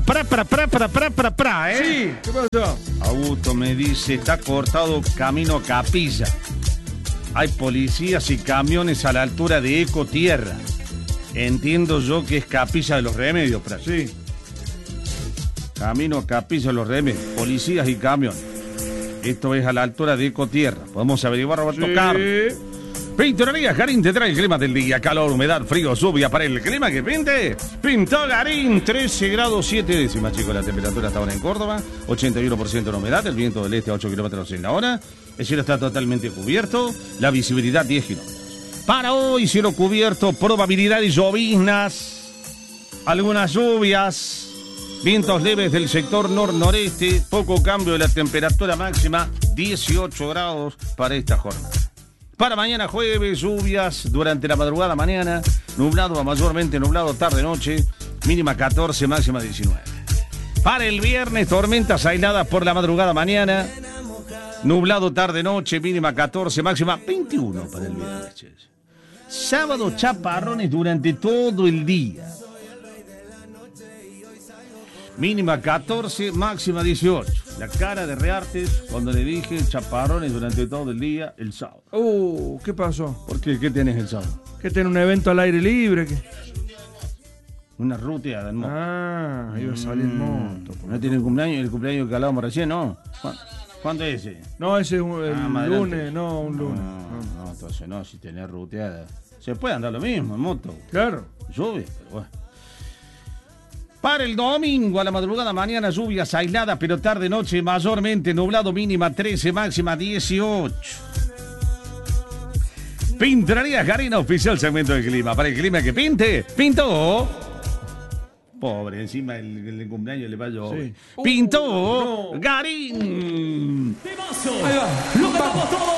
Sí, ¿qué pasó? Augusto me dice, está cortado camino Capilla. Hay policías y camiones a la altura de Ecotierra. Entiendo yo que es Capilla de los Remedios, Prat. Sí. Camino Capilla de los Remedios, policías y camiones. Esto es a la altura de Ecotierra. Podemos averiguar, Roberto Carlos. Pinturería Garín te trae el clima del día. Calor, humedad, frío, lluvia. Para el clima que pinte, pintó Garín. 13 grados 7 décimas, chicos. La temperatura hasta ahora en Córdoba. 81% de humedad. El viento del este a 8 kilómetros en la hora. El cielo está totalmente cubierto. La visibilidad 10 kilómetros. Para hoy, cielo cubierto. Probabilidad de lloviznas. Algunas lluvias. Vientos leves del sector nor-noreste. Poco cambio de la temperatura máxima. 18 grados para esta jornada. Para mañana jueves, lluvias durante la madrugada mañana, nublado a mayormente nublado tarde-noche, mínima 14, máxima 19. Para el viernes, tormentas aisladas por la madrugada mañana, nublado tarde-noche, mínima 14, máxima 21 para el viernes. Sábado, chaparrones durante todo el día. Mínima 14, máxima 18. La cara de Reartes cuando le dije chaparrones durante todo el día el sábado. ¿Qué pasó? ¿Por qué? ¿Qué tenés el sábado? ¿Que tiene un evento al aire libre? Una ruteada en moto. Iba a salir en moto. ¿No tiene el cumpleaños que hablábamos recién? No. ¿Cuándo es ese? No, ese es el lunes, no, un lunes. No, entonces no, si tenés ruteada. Se puede andar lo mismo en moto. Claro. Llueve, pero bueno. Para el domingo, a la madrugada mañana, lluvias aisladas, pero tarde-noche mayormente nublado, mínima 13, máxima 18. Pinturería Garín, oficial segmento del clima. Para el clima que pinte, pintó. Pobre, encima el cumpleaños le va a llover. Sí. Pintó Garín. Ahí va. Lo cantamos todos.